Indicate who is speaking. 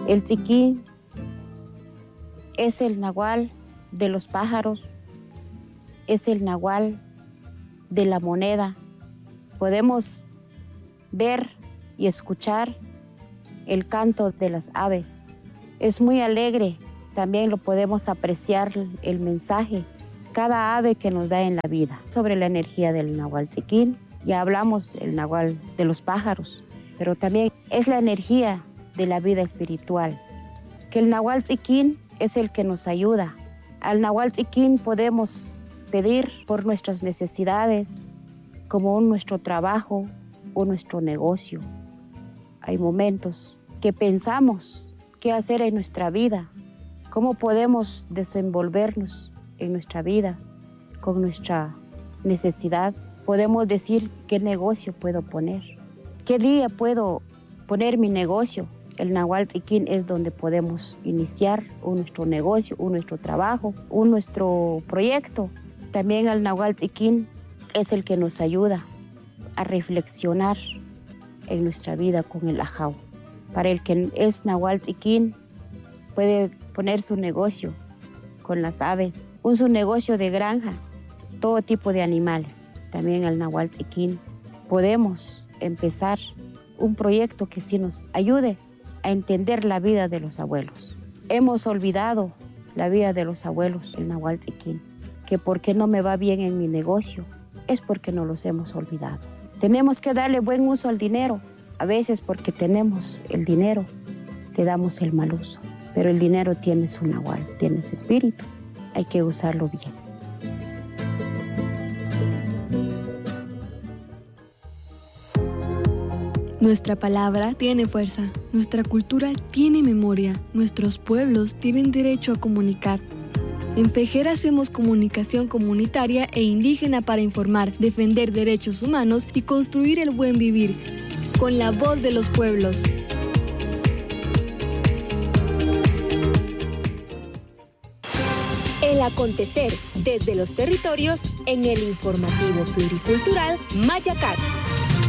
Speaker 1: El tsiquín es el nahual de los pájaros, es el nahual de la moneda. Podemos ver y escuchar el canto de las aves. Es muy alegre, también lo podemos apreciar el mensaje, cada ave que nos da en la vida. Sobre la energía del nahual tsiquín, ya hablamos el nahual de los pájaros, pero también es la energía de la vida espiritual. Que el nahual tsiquín es el que nos ayuda. Al nahual tsiquín podemos pedir por nuestras necesidades, como nuestro trabajo o nuestro negocio. Hay momentos que pensamos qué hacer en nuestra vida, cómo podemos desenvolvernos en nuestra vida con nuestra necesidad. Podemos decir qué negocio puedo poner, qué día puedo poner mi negocio. El nahual tsiquín es donde podemos iniciar nuestro negocio, nuestro trabajo, nuestro proyecto. También el nahual tsiquín es el que nos ayuda a reflexionar en nuestra vida con el ajau. Para el que es nahual tsiquín, puede poner su negocio con las aves, su negocio de granja, todo tipo de animales. También el nahual tsiquín podemos empezar un proyecto que sí nos ayude a entender la vida de los abuelos. Hemos olvidado la vida de los abuelos, el nahual tsiquín, que por qué no me va bien en mi negocio, es porque no los hemos olvidado. Tenemos que darle buen uso al dinero. A veces porque tenemos el dinero, le damos el mal uso. Pero el dinero tiene su nahual, tiene su espíritu. Hay que usarlo bien.
Speaker 2: Nuestra palabra tiene fuerza, nuestra cultura tiene memoria, nuestros pueblos tienen derecho a comunicar. En FEJER hacemos comunicación comunitaria e indígena para informar, defender derechos humanos y construir el buen vivir, con la voz de los pueblos.
Speaker 3: El acontecer desde los territorios en el informativo pluricultural Mayacat.